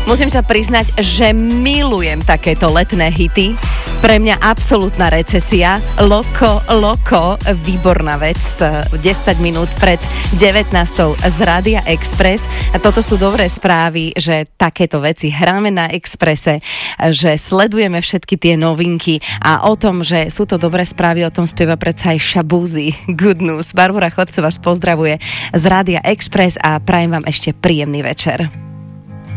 Musím sa priznať, že milujem takéto letné hity. Pre mňa absolútna recesia. Loko, výborná vec. 10 minút pred 19. z Rádia Express. A toto sú dobré správy, že takéto veci hráme na Expresse, že sledujeme všetky tie novinky a o tom, že sú to dobré správy, o tom spieva predsa aj Shabuzi. Good news. Barbora Chlebcová vás pozdravuje z Rádia Express a prajem vám ešte príjemný večer.